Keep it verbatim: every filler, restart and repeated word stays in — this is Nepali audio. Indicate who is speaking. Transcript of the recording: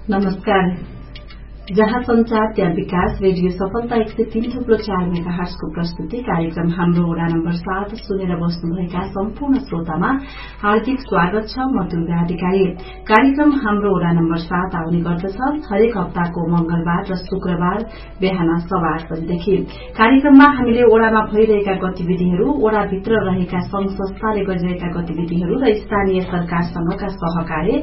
Speaker 1: नमस्कार। जहाँ संचार त्यहाँ विकास रेडियो सफलता एक सय तीन थुप्रो चार मेगा हर्सको प्रस्तुति कार्यक्रम हाम्रो वडा नम्बर सात सुनेर बस्नुभएका सम्पूर्ण श्रोतामा हार्दिक स्वागत छ। म दुर्गा अधिकारी। कार्यक्रम हाम्रो वडा नम्बर सात आउने गर्दछ हरेक हप्ताको मंगलबार र शुक्रबार बिहान सवा आठ बजेदेखि। कार्यक्रममा हामीले वडामा भइरहेका गतिविधिहरू, वडाभित्र रहेका संघ संस्थाले गरिरहेका गतिविधिहरू र स्थानीय सरकारसँगका सहकार्य